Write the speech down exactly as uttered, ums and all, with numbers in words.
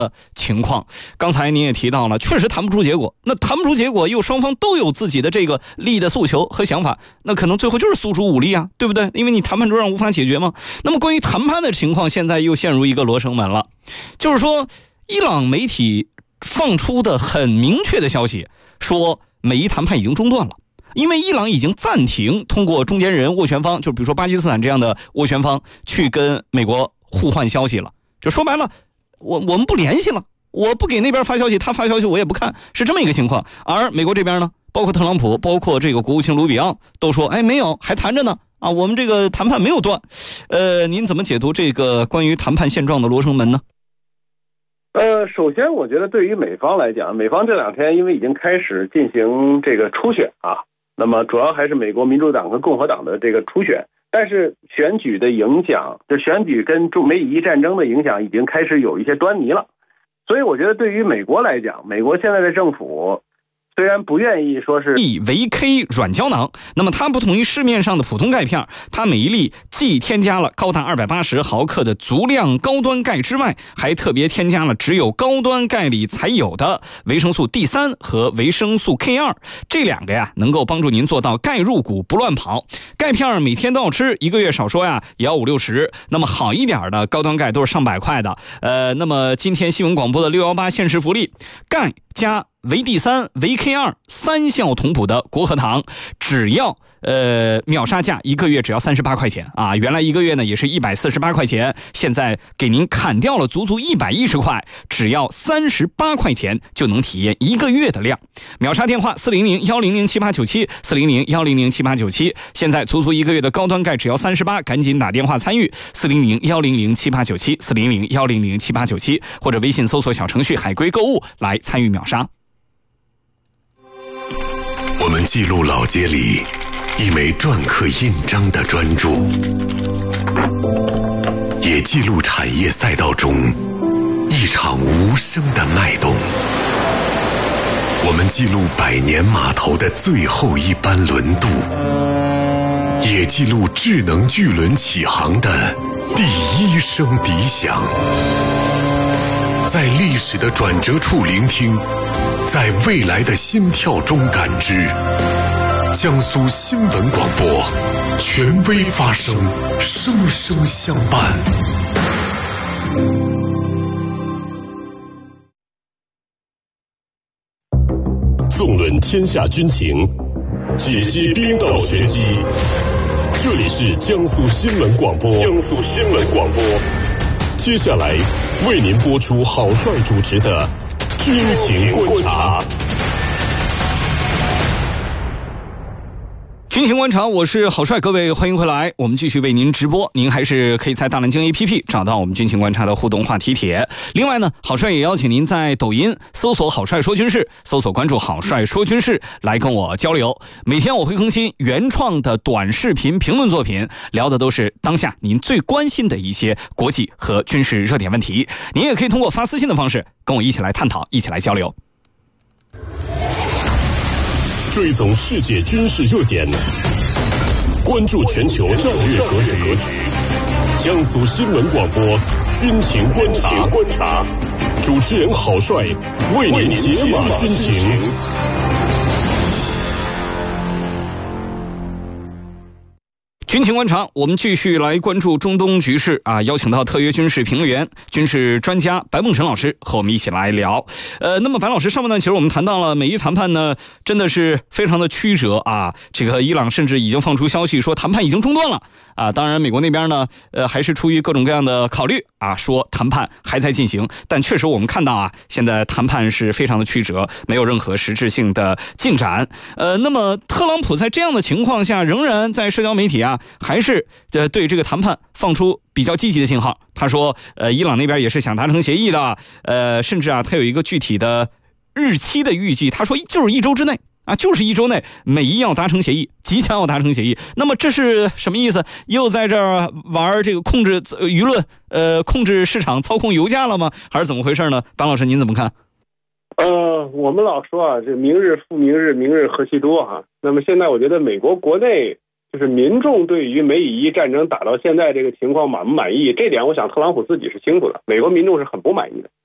呃情况。刚才您也提到了，确实谈不出结果。那谈不出结果，又双方都有自己的这个利益的诉求和想法，那可能最后就是诉诸武力啊，对不对？因为你谈判桌上无法解决嘛。那么关于谈判的情况，现在又陷入一个罗生门了，就是说，伊朗媒体放出的很明确的消息，说美伊谈判已经中断了。因为伊朗已经暂停通过中间人斡旋方，就比如说巴基斯坦这样的斡旋方去跟美国互换消息了。就说白了，我我们不联系了，我不给那边发消息，他发消息我也不看，是这么一个情况。而美国这边呢，包括特朗普，包括这个国务卿卢比奥都说，哎，没有，还谈着呢啊，我们这个谈判没有断。呃，您怎么解读这个关于谈判现状的罗生门呢？ 呃，首先我觉得对于美方来讲，美方这两天因为已经开始进行这个初选啊。那么主要还是美国民主党和共和党的这个初选，但是选举的影响，就选举跟中美以伊战争的影响已经开始有一些端倪了。所以我觉得对于美国来讲，美国现在的政府虽然不愿意说是维 K 软胶囊，那么它不同于市面上的普通钙片，它每一粒既添加了高达二百八十毫克的足量高端钙之外，还特别添加了只有高端钙里才有的维生素 D 三 和维生素 K 二， 这两个呀能够帮助您做到钙入骨不乱跑。钙片每天都要吃，一个月少说呀也要五六十，那么好一点的高端钙都是上百块的。呃，那么今天新闻广播的六一八限时福利，钙加维 D 三、维 K 二 三效同补的国和堂，只要呃秒杀价一个月只要三十八块钱啊！原来一个月呢也是一百四十八块钱，现在给您砍掉了足足一百一十块，只要三十八块钱就能体验一个月的量。秒杀电话四零零一零零七八九七 四零零一零零七八九七，现在足足一个月的高端钙只要三十八，赶紧打电话参与四零零一零零七八九七 四零零一零零七八九七，或者微信搜索小程序海龟购物来参与秒杀。 我们记录老街里一枚篆刻印章的专注，也记录产业赛道中一场无声的脉动。我们记录百年码头的最后一班轮渡，也记录智能巨轮起航的第一声笛响。在历史的转折处聆听，在未来的心跳中感知。江苏新闻广播，权威发声，声声相伴。 纵论天下军情，解析兵道玄机。这里是江苏新闻广播。江苏新闻广播。接下来为您播出郝帅主持的军情观察。 军情观察，我是郝帅，各位欢迎回来，我们继续为您直播。您还是可以在大蓝鲸 A P P 找到我们军情观察的互动话题帖。另外呢，郝帅也邀请您在抖音搜索郝帅说军事，搜索关注郝帅说军事来跟我交流。每天我会更新原创的短视频评论作品，聊的都是当下您最关心的一些国际和军事热点问题。您也可以通过发私信的方式跟我一起来探讨，一起来交流。 追踪世界军事热点，关注全球战略格局。江苏新闻广播军情观察，主持人郝帅为您解码军情。 军情观察，我们继续来关注中东局势啊！邀请到特约军事评论员、军事专家白梦辰老师和我们一起来聊。呃，那么白老师，上半段其实我们谈到了美伊谈判呢，真的是非常的曲折啊！这个伊朗甚至已经放出消息说谈判已经中断了啊！当然，美国那边呢，呃，还是出于各种各样的考虑啊，说谈判还在进行。但确实我们看到啊，现在谈判是非常的曲折，没有任何实质性的进展。呃，那么特朗普在这样的情况下，仍然在社交媒体啊。还是呃对这个谈判放出比较积极的信号。他说，呃，伊朗那边也是想达成协议的，呃，甚至啊，他有一个具体的日期的预计。他说，就是一周之内啊，就是一周内，美伊要达成协议，即将要达成协议。那么这是什么意思？又在这儿玩这个控制舆论，呃，控制市场，操控油价了吗？还是怎么回事呢？党老师您怎么看？ 呃，我们老说啊，这明日复明日，明日何其多哈。那么现在我觉得美国国内。就是民众对于美以伊战争打到现在这个情况满不满意？这点我想特朗普自己是清楚的，美国民众是很不满意的。